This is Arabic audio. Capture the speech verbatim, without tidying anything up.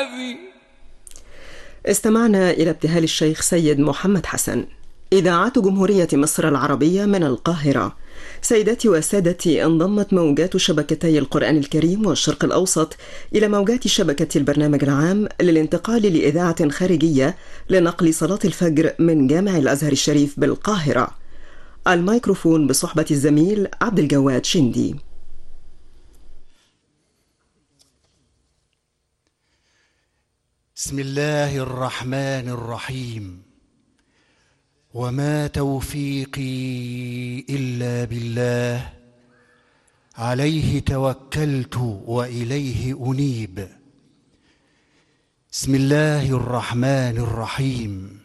العافية. استمعنا إلى ابتهال الشيخ سيد محمد حسن. إذاعة جمهورية مصر العربية من القاهرة. سيداتي وسادتي، انضمت موجات شبكتي القرآن الكريم والشرق الأوسط إلى موجات شبكة البرنامج العام للانتقال لإذاعة خارجية لنقل صلاة الفجر من جامع الأزهر الشريف بالقاهرة. الميكروفون بصحبة الزميل عبد الجواد شندي. بسم الله الرحمن الرحيم. وما توفيقي إلا بالله، عليه توكلت وإليه أنيب. بسم الله الرحمن الرحيم.